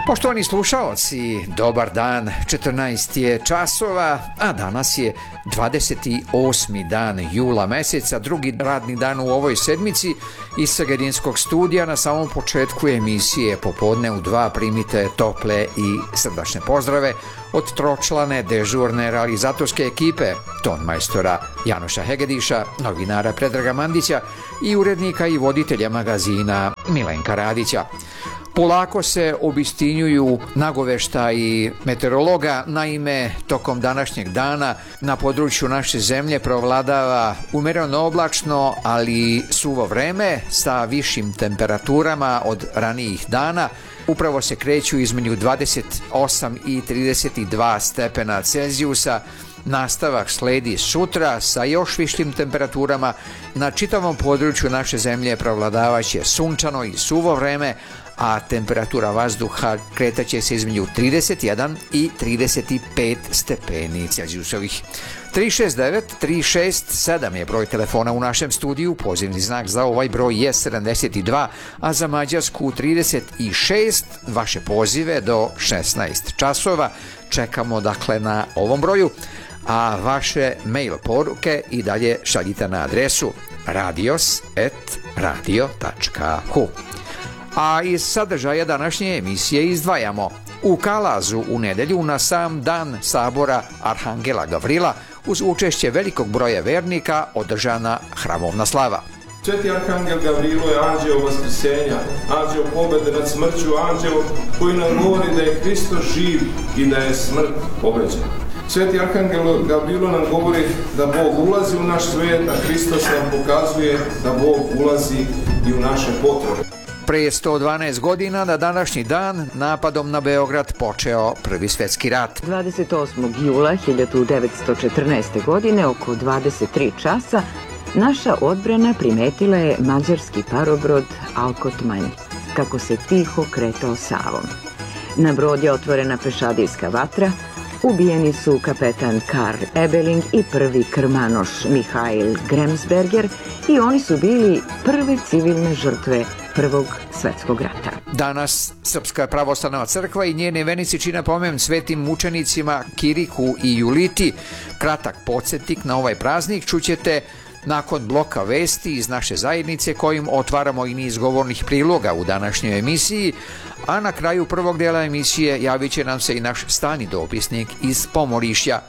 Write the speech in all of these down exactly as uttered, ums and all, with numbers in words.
Poštovani slušaoci, dobar dan, četrnaest je časova, a danas je dvadeset osmi dan jula meseca, drugi radni dan u ovoj sedmici. Iz Segedinskog studija na samom početku emisije Popodne u dva primite tople i srdačne pozdrave od tročlane dežurne realizatorske ekipe, tonmajstora Janoša Hegediša, novinara Predraga Mandića i urednika i voditelja magazina Milenka Radića. Polako se obistinjuju nagoveštaji meteorologa, naime tokom današnjeg dana na području naše zemlje provladava umereno oblačno, ali suvo vreme sa višim temperaturama od ranijih dana. Upravo se kreću između dvadeset osam i trideset dva stepena Celzijusa. Nastavak sledi sutra sa još višim temperaturama. Na čitavom području naše zemlje provladavaće sunčano i suvo vreme, a temperatura vazduha kretaće se između trideset jedan i trideset pet stepeni Celzijusovih. tri šest devet tri šest sedam je broj telefona u našem studiju, pozivni znak za ovaj broj je sedamdeset dva, a za Mađarsku trideset šest. Vaše pozive do šesnaest časova čekamo dakle na ovom broju, a vaše mail poruke i dalje šaljite na adresu radios at radio tačka hu. A iz sadržaja današnje emisije izdvajamo: u Kalazu u nedelju na sam dan sabora Arhangela Gavrila uz učešće velikog broja vernika održana hramovna slava. Sveti Arhangel Gavrilo je anđeo vaskrsenja, anđeo pobede nad smrću, anđeo koji nam govori da je Hristos živ i da je smrt pobeđena. Sveti Arhangel Gavrilo nam govori da Bog ulazi u naš svijet, a Hristos nam pokazuje da Bog ulazi i u naše potrebe. Pre sto dvanaest godina na današnji dan napadom na Beograd počeo Prvi svetski rat. dvadeset osmog jula hiljadu devetsto četrnaeste. godine oko dvadeset tri časa naša odbrana primetila je mađarski parobrod Alkotmanj kako se tiho kretao Savom. Na brod je otvorena pešadijska vatra, ubijeni su kapetan Karl Ebeling i prvi krmanoš Mihail Gremsberger i oni su bili prve civilne žrtve Prvog svetskog rata. Danas Srpska pravoslavna crkva i njene venici čine pomen svetim mučenicima Kiriku i Juliti. Kratak podsjetnik na ovaj praznik čućete nakon bloka vesti iz naše zajednice kojim otvaramo i niz govornih priloga u današnjoj emisiji, a na kraju prvog dela emisije javit će nam se i naš stani dopisnik iz Pomorišja.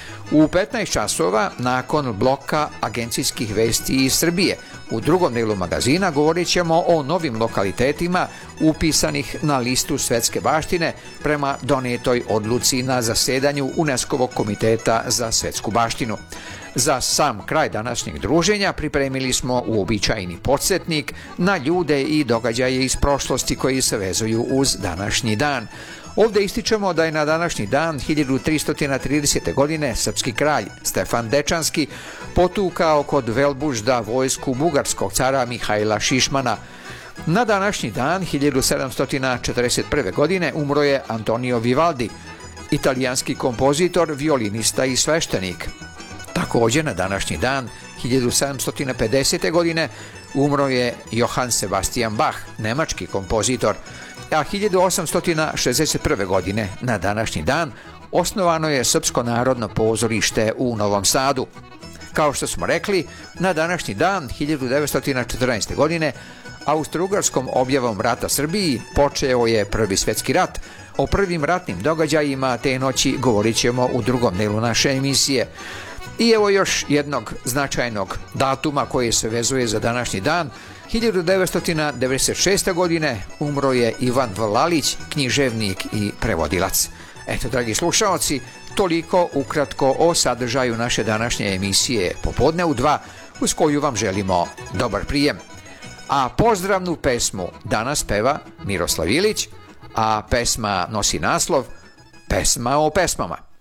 U petnaest časova nakon bloka agencijskih vesti iz Srbije u drugom delu magazina govorit ćemo o novim lokalitetima upisanih na listu svetske baštine prema donetoj odluci na zasedanju UNESCO-vog komiteta za svetsku baštinu. Za sam kraj današnjeg druženja pripremili smo uobičajeni podsjetnik na ljude i događaje iz prošlosti koji se vezuju uz današnji dan. Ovdje ističemo da je na današnji dan hiljadu tristo tridesete. godine srpski kralj Stefan Dečanski potukao kod Velbužda vojsku bugarskog cara Mihajla Šišmana. Na današnji dan hiljadu sedamsto četrdeset prve. godine umro je Antonio Vivaldi, italijanski kompozitor, violinista i sveštenik. Također na današnji dan hiljadu sedamsto pedesete. godine umro je Johann Sebastian Bach, nemački kompozitor, a hiljadu osamsto šezdeset prve. godine na današnji dan osnovano je Srpsko narodno pozorište u Novom Sadu. Kao što smo rekli, na današnji dan hiljadu devetsto četrnaeste. godine Austro-Ugarskom objavom rata Srbiji počeo je Prvi svetski rat. O prvim ratnim događajima te noći govorit ćemo u drugom delu naše emisije. I evo još jednog značajnog datuma koji se vezuje za današnji dan. hiljadu devetsto devedeset šeste. godine umro je Ivan Vlalić, književnik i prevodilac. Eto, dragi slušaoci, toliko ukratko o sadržaju naše današnje emisije Popodne u dva, uz koju vam želimo dobar prijem. A pozdravnu pesmu danas peva Miroslav Ilić, a pesma nosi naslov Pesma o pesmama.